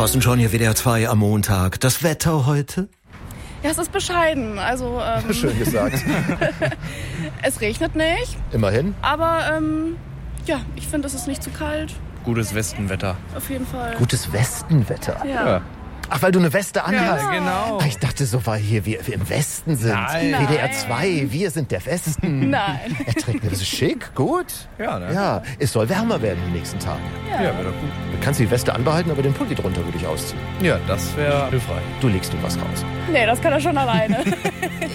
Thorsten John hier, WDR 2 am Montag. Das Wetter heute? Ja, es ist bescheiden. Also, Schön gesagt. es regnet nicht. Immerhin. Aber ja, ich finde, es ist nicht zu kalt. Gutes Westenwetter. Auf jeden Fall. Gutes Westenwetter. Ja. Ach, weil du eine Weste anhast. Ja, genau. Ach, ich dachte so, weil hier wir im Westen sind. Nein. WDR 2, wir sind der Westen. Nein. Er trägt das ist schick, gut. Ja, ne? Ja, es soll wärmer werden in den nächsten Tagen. Ja, wäre doch gut. Du kannst die Weste anbehalten, aber den Pulli drunter würde ich ausziehen. Ja, das wäre hilfreich. Du legst ihm was raus. Nee, das kann er schon alleine.